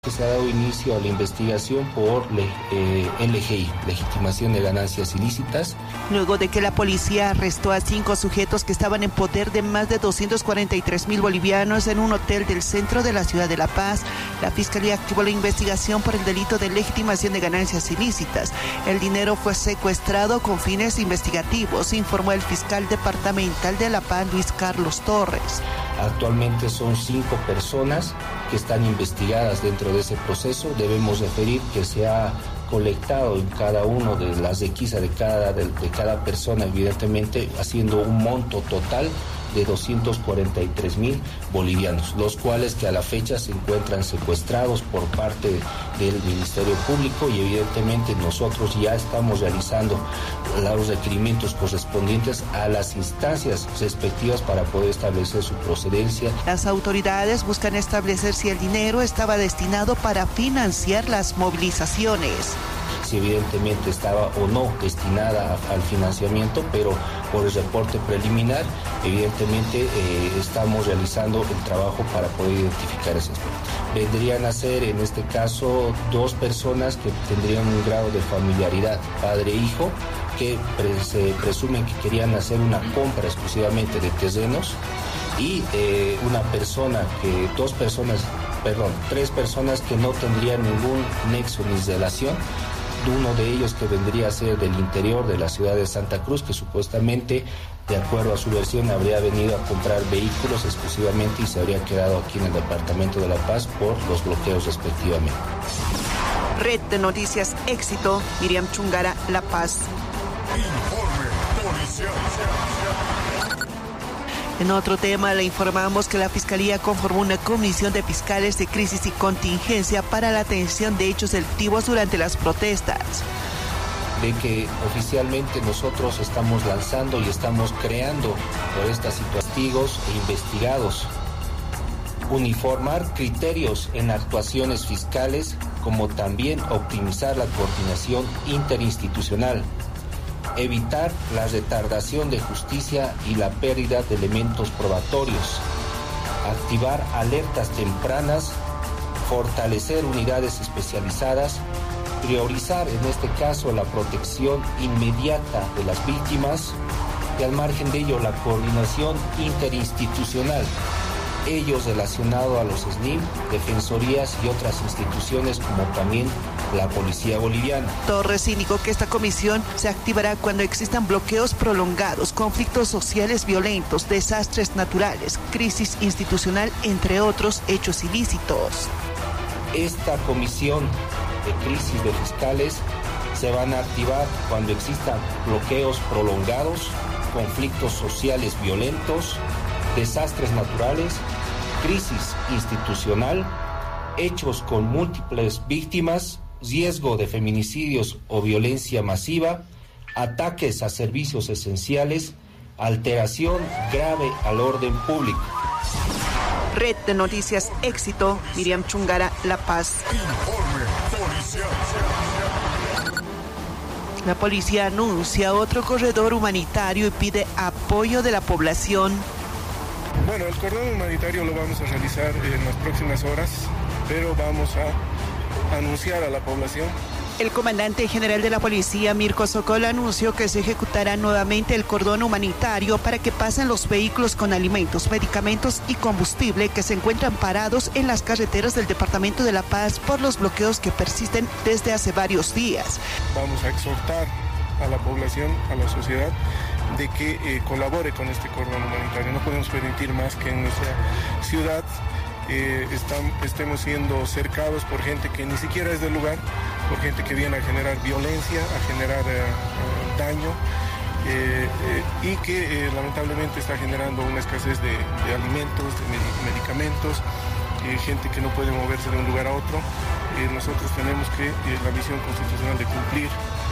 Se ha dado inicio a la investigación por LGI, legitimación de ganancias ilícitas. Luego de que la policía arrestó a 5 sujetos que estaban en poder de más de 243,000 bolivianos en un hotel del centro de la ciudad de La Paz, la Fiscalía activó la investigación por el delito de legitimación de ganancias ilícitas. El dinero fue secuestrado con fines investigativos, informó el fiscal departamental de La Paz, Luis Carlos Torres. Actualmente son 5 personas que están investigadas dentro de ese proceso. Debemos referir que se ha colectado en cada uno de las requisas de cada persona, evidentemente haciendo un monto total de 243,000 bolivianos, los cuales que a la fecha se encuentran secuestrados por parte del Ministerio Público, y evidentemente nosotros ya estamos realizando los requerimientos correspondientes a las instancias respectivas para poder establecer su procedencia. Las autoridades buscan establecer si el dinero estaba destinado para financiar las movilizaciones. Si evidentemente estaba o no destinada al financiamiento, pero por el reporte preliminar, evidentemente estamos realizando el trabajo para poder identificar ese aspecto. Vendrían a ser, en este caso, 2 personas que tendrían un grado de familiaridad, padre e hijo, que se presumen que querían hacer una compra exclusivamente de terrenos, y 3 personas que no tendrían ningún nexo ni relación. Uno de ellos que vendría a ser del interior de la ciudad de Santa Cruz, que supuestamente, de acuerdo a su versión, habría venido a comprar vehículos exclusivamente y se habría quedado aquí en el departamento de La Paz por los bloqueos respectivamente. Red de Noticias Éxito, Miriam Chungara, La Paz. Informe policial. En otro tema, le informamos que la Fiscalía conformó una comisión de fiscales de crisis y contingencia para la atención de hechos delictivos durante las protestas. De que oficialmente nosotros estamos lanzando y estamos creando por estas testigos e investigados, uniformar criterios en actuaciones fiscales, como también optimizar la coordinación interinstitucional, evitar la retardación de justicia y la pérdida de elementos probatorios, activar alertas tempranas, fortalecer unidades especializadas, priorizar en este caso la protección inmediata de las víctimas y al margen de ello la coordinación interinstitucional, ellos relacionados a los SNIM, defensorías y otras instituciones como también la Policía Boliviana. Torres indicó que esta comisión se activará cuando existan bloqueos prolongados, conflictos sociales violentos, desastres naturales, crisis institucional, entre otros hechos ilícitos. Esta comisión de crisis de fiscales se van a activar cuando existan bloqueos prolongados, conflictos sociales violentos, desastres naturales, crisis institucional, hechos con múltiples víctimas, riesgo de feminicidios o violencia masiva, ataques a servicios esenciales, alteración grave al orden público. Red de Noticias Éxito, Miriam Chungara, La Paz. Informe policial. La policía anuncia otro corredor humanitario y pide apoyo de la población. Bueno, el cordón humanitario lo vamos a realizar en las próximas horas, pero vamos a anunciar a la población. El comandante general de la policía, Mirko Sokol, anunció que se ejecutará nuevamente el cordón humanitario para que pasen los vehículos con alimentos, medicamentos y combustible que se encuentran parados en las carreteras del departamento de La Paz por los bloqueos que persisten desde hace varios días. Vamos a exhortar a la población, a la sociedad, de que colabore con este cordón humanitario. No podemos permitir más que en nuestra ciudad estemos siendo cercados por gente que ni siquiera es del lugar, por gente que viene a generar violencia, a generar daño, y que lamentablemente está generando una escasez de alimentos, de medicamentos, gente que no puede moverse de un lugar a otro. Nosotros tenemos que la misión constitucional de cumplir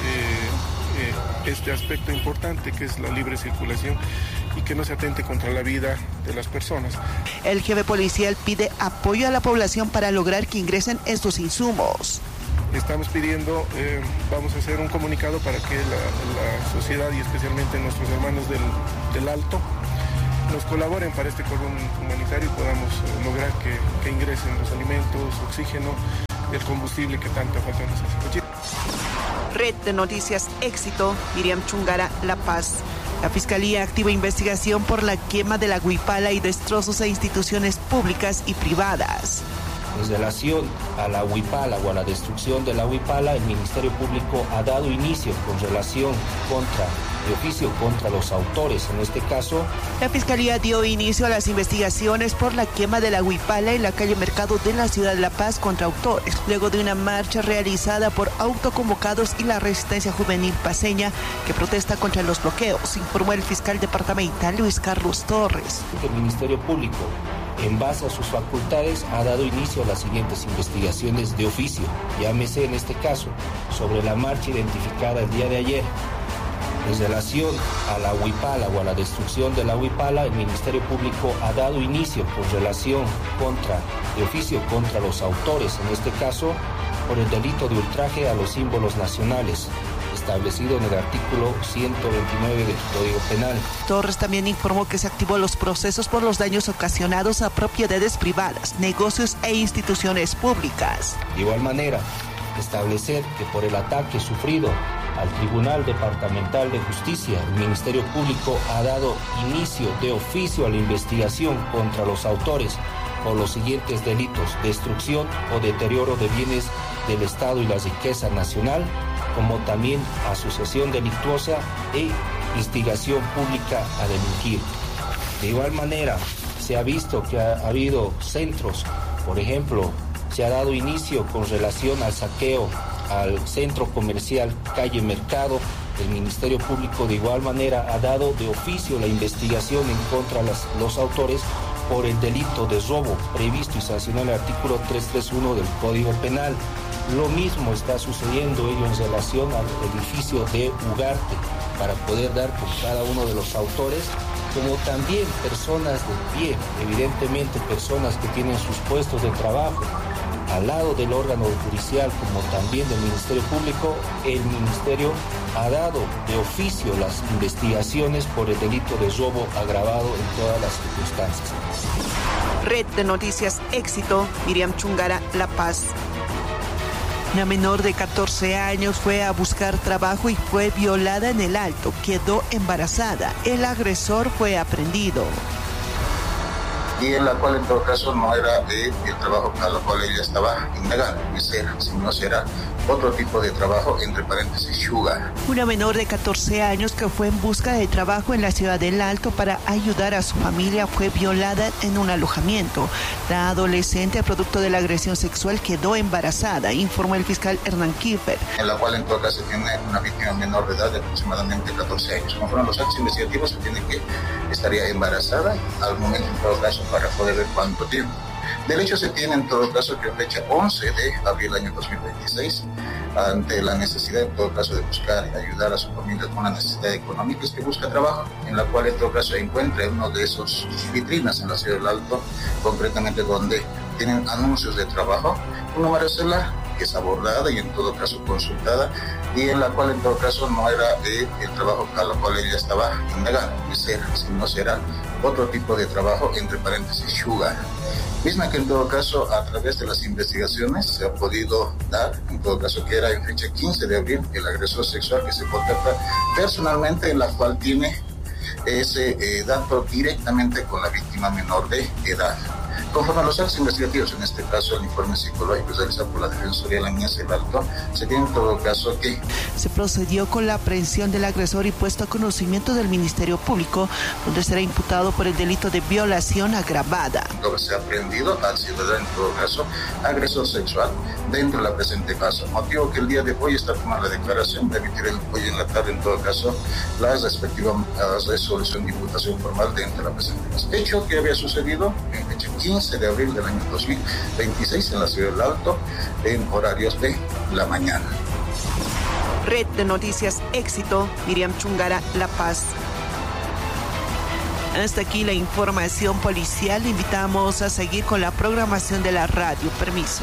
este aspecto importante que es la libre circulación y que no se atente contra la vida de las personas. El jefe policial pide apoyo a la población para lograr que ingresen estos insumos. Estamos pidiendo, vamos a hacer un comunicado para que la sociedad y especialmente nuestros hermanos del Alto nos colaboren para este cordón humanitario y podamos lograr que ingresen los alimentos, oxígeno, el combustible que tanto falta nos hace. Red de Noticias Éxito, Miriam Chungara, La Paz. La Fiscalía activa investigación por la quema de la huipala y destrozos a instituciones públicas y privadas. En relación a la huipala o a la destrucción de la huipala, el Ministerio Público ha dado inicio con relación de oficio contra los autores. En este caso, la Fiscalía dio inicio a las investigaciones por la quema de la huipala en la calle Mercado de la ciudad de La Paz contra autores, luego de una marcha realizada por autoconvocados y la Resistencia Juvenil Paceña que protesta contra los bloqueos, informó el fiscal departamental Luis Carlos Torres. El Ministerio Público, en base a sus facultades, ha dado inicio a las siguientes investigaciones de oficio. Llámese en este caso sobre la marcha identificada el día de ayer. En relación a la huipala o a la destrucción de la huipala, el Ministerio Público ha dado inicio con relación de oficio contra los autores, en este caso por el delito de ultraje a los símbolos nacionales, establecido en el artículo 129 del Código Penal. Torres también informó que se activó los procesos por los daños ocasionados a propiedades privadas, negocios e instituciones públicas. De igual manera, establecer que por el ataque sufrido al Tribunal Departamental de Justicia, el Ministerio Público ha dado inicio de oficio a la investigación contra los autores por los siguientes delitos: destrucción o deterioro de bienes del Estado y la riqueza nacional, como también asociación delictuosa e instigación pública a delinquir. De igual manera, se ha visto que ha habido centros, por ejemplo, se ha dado inicio con relación al saqueo al centro comercial Calle Mercado. El Ministerio Público de igual manera ha dado de oficio la investigación en contra de los autores por el delito de robo previsto y sancionado en el artículo 331 del Código Penal. Lo mismo está sucediendo ello en relación al edificio de Ugarte, para poder dar con cada uno de los autores, como también personas de pie, evidentemente personas que tienen sus puestos de trabajo al lado del órgano judicial como también del Ministerio Público. El Ministerio ha dado de oficio las investigaciones por el delito de robo agravado en todas las circunstancias. Red de Noticias Éxito, Miriam Chungara, La Paz. Una menor de 14 años fue a buscar trabajo y fue violada en el Alto. Quedó embarazada. El agresor fue aprehendido. Y en la cual en todo caso no era el trabajo a lo cual ella estaba indagando, sino será otro tipo de trabajo, entre paréntesis, sugar. Una menor de 14 años que fue en busca de trabajo en la ciudad del Alto para ayudar a su familia fue violada en un alojamiento. La adolescente, producto de la agresión sexual, quedó embarazada, informó el fiscal Hernán Kiefer. En la cual en todo caso tiene una víctima menor de edad de aproximadamente 14 años. Conforme a los actos investigativos se tiene que estaría embarazada al momento en todo caso para poder ver cuánto tiempo. Del hecho se tiene en todo caso que fecha 11 de abril del año 2026, ante la necesidad en todo caso de buscar y ayudar a su familia con una necesidad económica, es que busca trabajo, en la cual en todo caso se encuentra en uno de esos vitrinas en la ciudad del Alto, concretamente donde tienen anuncios de trabajo, un número de celular que es abordada y en todo caso consultada, y en la cual en todo caso no era el trabajo a lo cual ella estaba indagando, sino será otro tipo de trabajo, entre paréntesis, sugar. Misma que en todo caso a través de las investigaciones se ha podido dar, en todo caso que era en fecha 15 de abril, el agresor sexual que se contacta personalmente, en la cual tiene ese dato directamente con la víctima menor de edad. Conforme a los actos investigativos, en este caso el informe psicológico realizado por la Defensoría de la Niñez del Alto, se tiene en todo caso que se procedió con la aprehensión del agresor y puesto a conocimiento del Ministerio Público, donde será imputado por el delito de violación agravada. Se ha aprehendido al ciudadano, en todo caso, agresor sexual dentro de la presente caso. Motivo que el día de hoy está tomando la declaración, de emitir hoy en la tarde, en todo caso, la respectiva resolución de imputación formal dentro de la presente caso. Hecho que había sucedido en fecha 15 de abril del año 2026 en la ciudad del Alto, en horarios de la mañana. Red de Noticias Éxito, Miriam Chungara, La Paz. Hasta aquí la información policial. Le invitamos a seguir con la programación de la radio. Permiso.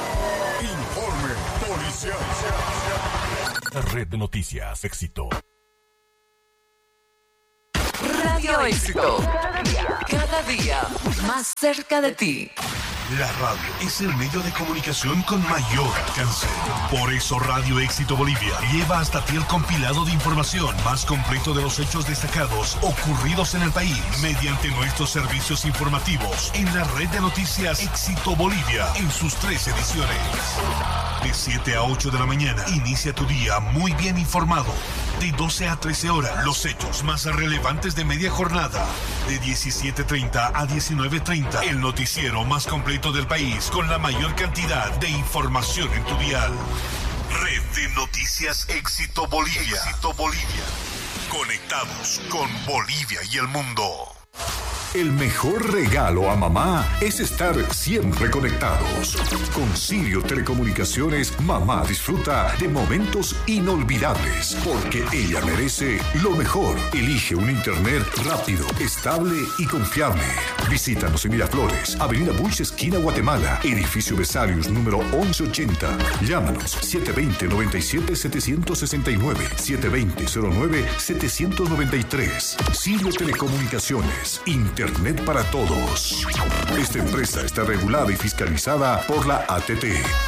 Informe policial. Red de Noticias Éxito. Radio Éxito. Cada día más cerca de ti. La radio es el medio de comunicación con mayor alcance. Por eso Radio Éxito Bolivia lleva hasta ti el compilado de información más completo de los hechos destacados ocurridos en el país mediante nuestros servicios informativos en la red de noticias Éxito Bolivia en sus 3 ediciones. De 7 a 8 de la mañana, inicia tu día muy bien informado. De 12 a 13 horas, los hechos más relevantes de media jornada. De 17:30 a 19:30, el noticiero más completo del país con la mayor cantidad de información en tu dial. Red de Noticias Éxito Bolivia. Éxito Bolivia. Conectados con Bolivia y el mundo. El mejor regalo a mamá es estar siempre conectados. Con Sirio Telecomunicaciones, mamá disfruta de momentos inolvidables, porque ella merece lo mejor. Elige un internet rápido, estable y confiable. Visítanos en Miraflores, Avenida Bush, esquina Guatemala, edificio Besarius, número 1180. Llámanos 720-97-769, 720-09-793. Sirio Telecomunicaciones, Internet para todos. Esta empresa está regulada y fiscalizada por la ATT.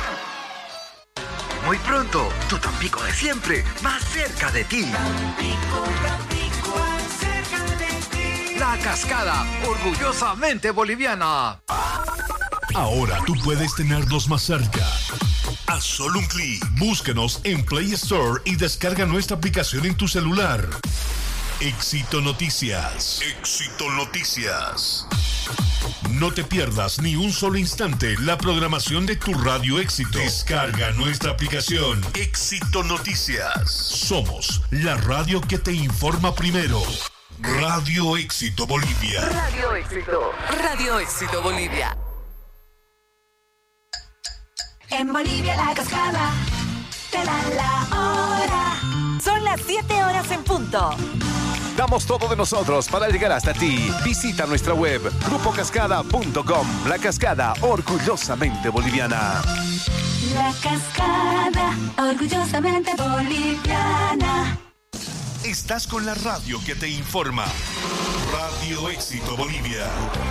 Muy pronto, tu Tampico de siempre, más cerca de ti. Tampico, más cerca de ti. La Cascada, orgullosamente boliviana. Ahora tú puedes tenernos más cerca. A solo un clic, búscanos en Play Store y descarga nuestra aplicación en tu celular. Éxito Noticias. Éxito Noticias. No te pierdas ni un solo instante la programación de tu Radio Éxito. Descarga nuestra aplicación Éxito Noticias. Somos la radio que te informa primero. Radio Éxito Bolivia. Radio Éxito. Radio Éxito Bolivia. En Bolivia la Cascada te da la hora. Son las 7 horas en punto. Damos todo de nosotros para llegar hasta ti. Visita nuestra web grupocascada.com. La Cascada, orgullosamente boliviana. La Cascada, orgullosamente boliviana. Estás con la radio que te informa. Radio Éxito Bolivia.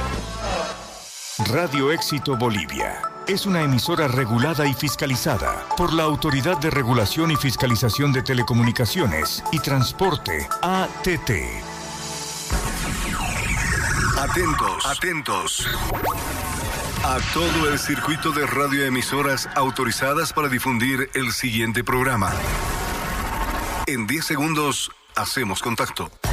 Radio Éxito Bolivia es una emisora regulada y fiscalizada por la Autoridad de Regulación y Fiscalización de Telecomunicaciones y Transporte, ATT. Atentos. A todo el circuito de radioemisoras autorizadas para difundir el siguiente programa. En 10 segundos hacemos contacto.